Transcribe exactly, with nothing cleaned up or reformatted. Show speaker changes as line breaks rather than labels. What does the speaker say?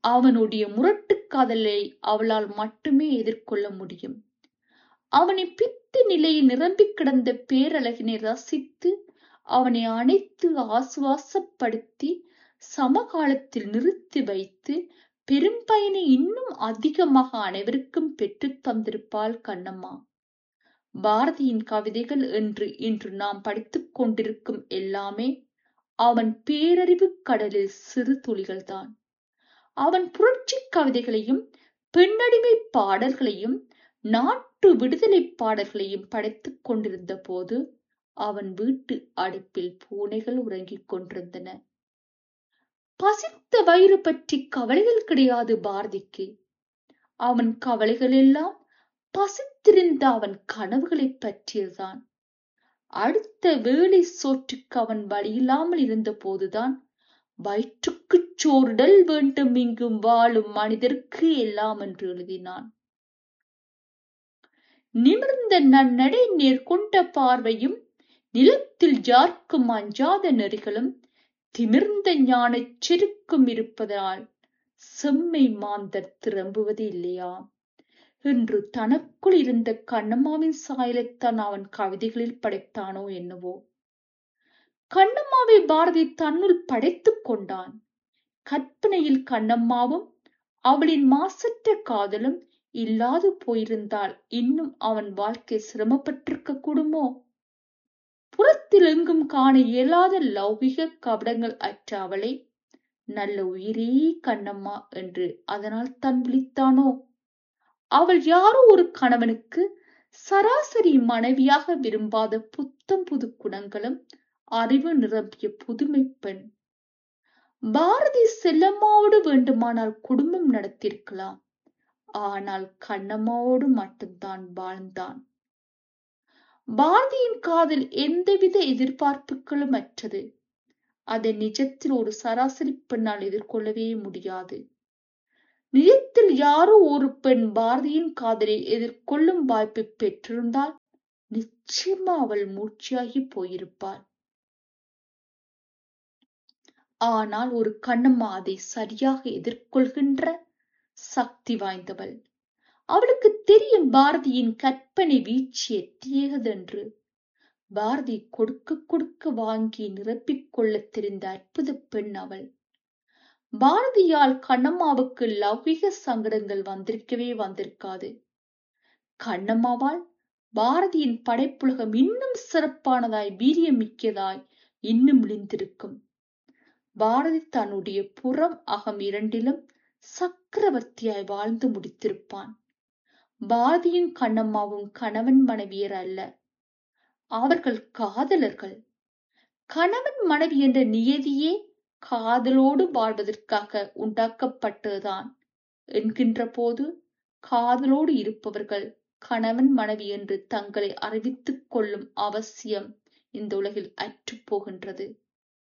அவனுடைய முரட்டு காதலை அவளால் மட்டுமே எதிர்கொள்ள முடியும். அவனை பித்து நிலையில் நிரம்பி கிடந்த பேரழகினை ரசித்து அவனை அணைத்து ஆசுவாசப்படுத்தி சமகாலத்தில் நிறுத்தி வைத்து பெரும்பயனை இன்னும் அதிகமாக அனைவருக்கும் பெற்றுத் தந்திருப்பாள் கண்ணம்மா. பாரதியின் கவிதைகள் என்று இன்று நாம் படித்துக் கொண்டிருக்கும் எல்லாமே அவன் பேரறிவு கடலில் சிறு துளிகள்தான். அவன் புரட்சி கவிதைகளையும் பெண்ணடிமை பாடல்களையும் நாட்டு விடுதலை பாடல்களையும் படைத்துக் கொண்டிருந்த போது அவன் வீட்டு அடுப்பில் பூனைகள் உறங்கிக் கொண்டிருந்தன. பசித்த வயிறு பற்றி கவலைகள் கிடையாது பாரதிக்கு. அவன் கவலைகள் எல்லாம் பசித்திருந்த அவன் கனவுகளை பற்றியதுதான். அடுத்த வேளை சோற்றுக்கு அவன் வழியில்லாமல் இருந்த போதுதான் வயிற்றுக்கு சோறுடல் வேண்டும் இங்கும் வாழும் மனிதருக்கு எல்லாம் என்று எழுதினான். நிமிர்ந்த நன்னடை நேர்கொண்ட பார்வையும் நிலத்தில் யாருக்கும் அஞ்சாத நெறிகளும் திமிர்ந்த ஞானச் செருக்கும் இருப்பதால் செம்மை மாந்தர் திரும்புவது இல்லையா என்று தனக்குள் இருந்த கண்ணம்மாவின் சாயலைத்தான் அவன் கவிதைகளில் படைத்தானோ என்னவோ. கண்ணம்மாவை பாரதி தன்னுள் படைத்துக் கொண்டான். கற்பனையில் கண்ணம்மாவும் அவளின் மாசற்ற காதலும் இல்லாது போயிருந்தால் இன்னும் அவன் வாழ்க்கை சிரமப்பட்டிருக்க கூடுமோ? புறத்தில் எங்கும் காண இயலாத லௌகிக கபடங்கள் அற்ற அவளை நல்ல உயிரே கண்ணம்மா என்று அதனால் தான் விழித்தானோ? அவள் யாரோ ஒரு கணவனுக்கு சராசரி மனைவியாக விரும்பாத புத்தம் புது குணங்களும் அறிவு நிரம்பிய புதுமை பெண். பாரதி செல்லம்மாவோடு வேண்டுமானால் குடும்பம் நடத்தியிருக்கலாம். ஆனால் கண்ணம்மாவோடு மட்டும்தான் வாழ்ந்தான். பாரதியின் காதல் எந்தவித எதிர்பார்ப்புகளும் அற்றது. அதை நிஜத்தில் ஒரு சராசரி பெண்ணால் எதிர்கொள்ளவே முடியாது. நிஜத்தில் யாரோ ஒரு பெண் பாரதியின் காதலை எதிர்கொள்ளும் வாய்ப்பை பெற்றிருந்தால் நிச்சயமா அவள் மூர்ச்சியாகி போயிருப்பாள். ஆனால் ஒரு கண்ணம்மா அதை சரியாக எதிர்கொள்கின்ற சக்தி வாய்ந்தவள். அவளுக்கு தெரியும் பாரதியின் கற்பனை வீழ்ச்சி எத்தியதென்று. பாரதி கொடுக்க கொடுக்க வாங்கி நிரப்பிக் கொள்ள தெரிந்த அற்புத பெண் அவள். பாரதியால் கண்ணம்மாவுக்கு லௌகிக சங்கடங்கள் வந்திருக்கவே வந்திருக்காது. கண்ணம்மாவால் பாரதியின் படைப்புலகம் இன்னும் சிறப்பானதாய் வீரியமிக்கதாய் இன்னும் விழிந்திருக்கும். பாரதி தன்னுடைய புறம் அகம் இரண்டிலும் சக்கரவர்த்தியாய் வாழ்ந்து முடித்திருப்பான். பாரதியின் கண்ணம்மாவும் கணவன் மனைவியர் அல்ல, அவர்கள் காதலர்கள். கணவன் மனைவி என்ற நியதியே காதலோடு வாழ்வதற்காக உண்டாக்கப்பட்டதுதான் என்கின்ற போது காதலோடு இருப்பவர்கள் கணவன் மனைவி என்று தங்களை அறிவித்துக் கொள்ளும் அவசியம் இந்த உலகில் அற்று போகின்றது.